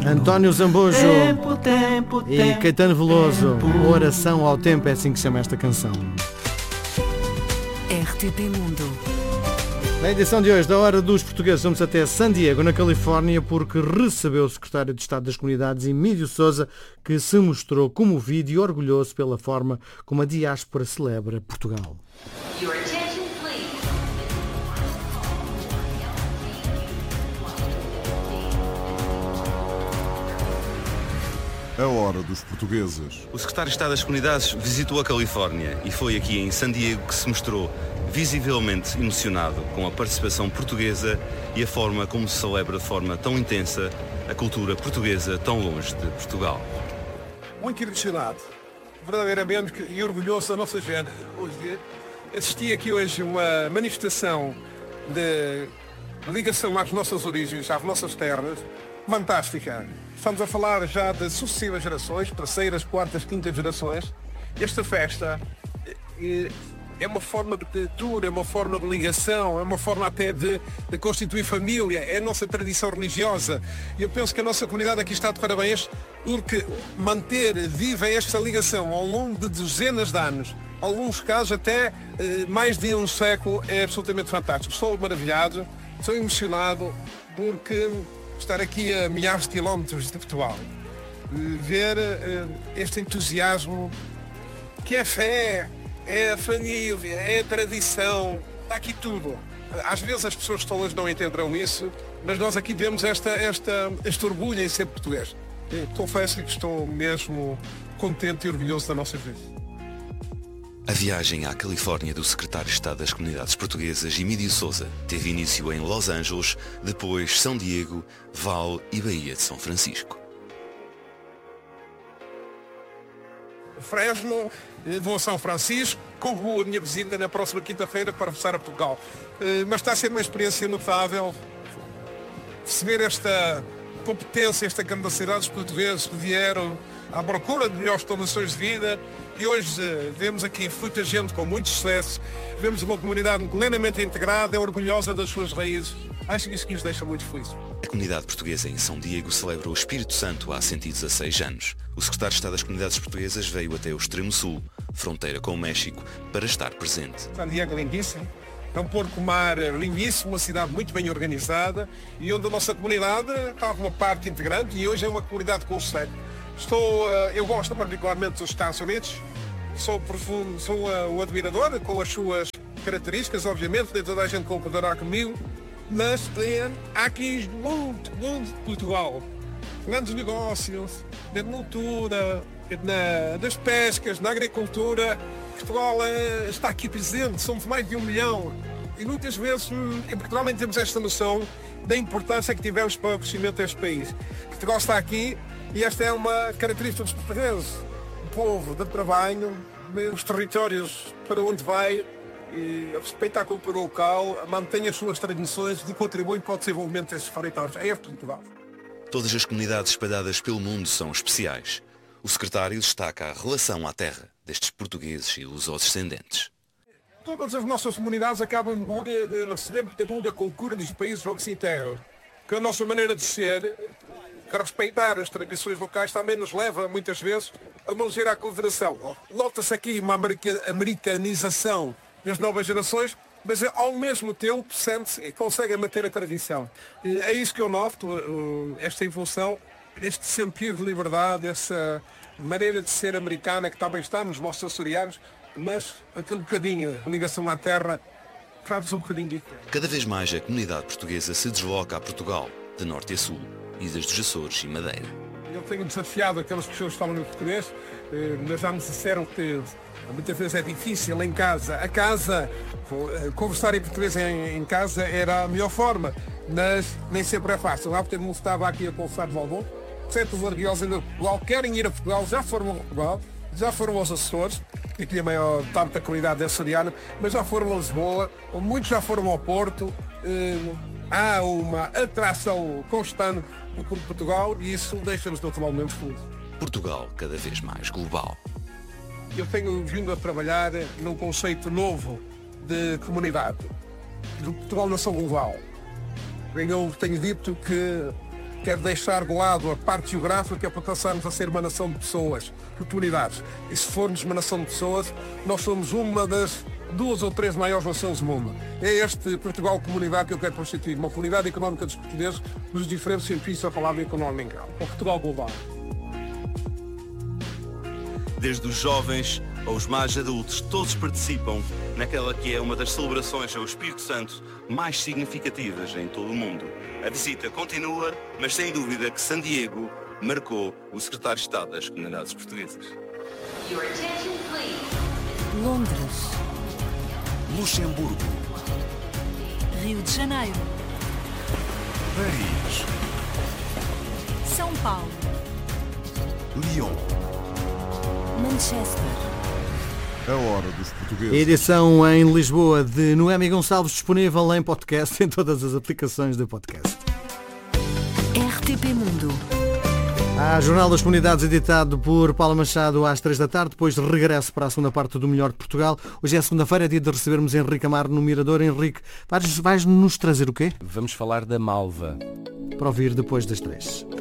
António Zambujo e Caetano Veloso. Oração ao Tempo, é assim que se chama esta canção. RTP Mundo. Na edição de hoje da Hora dos Portugueses, vamos até San Diego, na Califórnia, porque recebeu o secretário de Estado das Comunidades, Emílio Sousa, que se mostrou comovido e orgulhoso pela forma como a diáspora celebra Portugal. A Hora dos Portugueses. O secretário de Estado das Comunidades visitou a Califórnia e foi aqui em San Diego que se mostrou visivelmente emocionado com a participação portuguesa e a forma como se celebra de forma tão intensa a cultura portuguesa tão longe de Portugal. Muito emocionado, verdadeiramente, e orgulhoso da nossa gente. Hoje assisti aqui hoje uma manifestação de ligação às nossas origens, às nossas terras, fantástica. Estamos a falar já de sucessivas gerações, terceiras, quartas, quintas gerações. Esta festa é uma forma de cultura, é uma forma de ligação, é uma forma até de constituir família, é a nossa tradição religiosa. E eu penso que a nossa comunidade aqui está de parabéns porque manter viva esta ligação ao longo de dezenas de anos, em alguns casos até mais de um século, é absolutamente fantástico. Estou maravilhado, estou emocionado porque estar aqui a milhares de quilómetros de Portugal, ver este entusiasmo que é fé, é a família, é a tradição, está aqui tudo. Às vezes as pessoas todas não entenderão isso, mas nós aqui vemos este orgulho em ser português. Confesso que estou mesmo contente e orgulhoso da nossa vez. A viagem à Califórnia do secretário de Estado das Comunidades Portuguesas, Emílio Sousa, teve início em Los Angeles, depois São Diego, Val e Baía de São Francisco. Fresno, vou a São Francisco, concluo a minha visita na próxima quinta-feira para regressar a Portugal. Mas está a ser uma experiência notável perceber esta competência, esta capacidade dos portugueses que vieram à procura de melhores condições de vida e hoje vemos aqui muita gente com muito sucesso, vemos uma comunidade plenamente integrada, é orgulhosa das suas raízes. Acho que isso que nos deixa muito felizes. A comunidade portuguesa em São Diego celebra o Espírito Santo há 116 anos. O secretário de Estado das Comunidades Portuguesas veio até o extremo sul, fronteira com o México, para estar presente. San Diego é lindíssimo, é um porto-mar lindíssimo, uma cidade muito bem organizada e onde a nossa comunidade está uma parte integrante e hoje é uma comunidade com sucesso. Eu gosto particularmente dos Estados Unidos, sou um admirador com as suas características, obviamente, nem toda a gente concordará comigo, mas há aqui muito de Portugal. Grandes negócios, na cultura, nas pescas, na agricultura. Portugal está aqui presente, somos mais de 1 milhão. E muitas vezes em Portugal nem temos esta noção da importância que tivemos para o crescimento deste país. Portugal está aqui e esta é uma característica dos portugueses. O povo de trabalho, os territórios para onde vai, e respeita a cultura local, mantém as suas tradições e contribui para o desenvolvimento destes territórios. É este Portugal. Todas as comunidades espalhadas pelo mundo são especiais. O secretário destaca a relação à terra destes portugueses e lusodescendentes. Todas as nossas comunidades acabam de receber muita cultura dos países onde se integram. Que a nossa maneira de ser, que respeitar as tradições locais, também nos leva, muitas vezes, a eleger à Confederação. Nota-se aqui uma americanização das novas gerações, mas ao mesmo tempo sente-se e consegue manter a tradição. E é isso que eu noto, esta evolução, este sentido de liberdade, essa maneira de ser americana que também está nos nossos açorianos, mas aquele bocadinho de ligação à terra traz um bocadinho diferente. Cada vez mais a comunidade portuguesa se desloca a Portugal, de norte a sul, Ilhas dos Açores e Madeira. Eu tenho desafiado aquelas pessoas que falam em português, mas já me disseram que muitas vezes é difícil em casa. A casa, conversar em português em casa era a melhor forma, mas nem sempre é fácil. Há porque não estava aqui a conversar de algum. Certos larguiosos ainda de Portugal querem ir a Portugal, já foram a Portugal, já foram aos Açores, que aqui a maior parte da comunidade é açoriana, mas já foram a Lisboa, muitos já foram ao Porto. Há uma atração constante por Portugal e isso deixa-nos totalmente felizes. Portugal cada vez mais global. Eu tenho vindo a trabalhar num conceito novo de comunidade, de Portugal nação global. Eu tenho dito que quero deixar de lado a parte geográfica para passarmos a ser uma nação de pessoas, de comunidades. E se formos uma nação de pessoas, nós somos uma das 2 ou 3 maiores nações do mundo. É este Portugal comunidade que eu quero constituir, uma comunidade económica dos portugueses, nos diferentes sentidos da palavra económica. O Portugal global. Desde os jovens aos mais adultos, todos participam naquela que é uma das celebrações ao Espírito Santo mais significativas em todo o mundo. A visita continua, mas sem dúvida que San Diego marcou o secretário de Estado das Comunidades Portuguesas. Londres, Luxemburgo, Rio de Janeiro, Paris, São Paulo, Lyon. Manchester. A hora dos portugueses. Edição em Lisboa de Noemi Gonçalves, disponível em podcast em todas as aplicações de podcast. RTP Mundo. Há Jornal das Comunidades, editado por Paula Machado às 3 da tarde, depois de regresso para a segunda parte do Melhor de Portugal. Hoje é segunda-feira, é dia de recebermos Henrique Amaro no Mirador. Henrique, vais nos trazer o quê? Vamos falar da malva. Para ouvir depois das 3.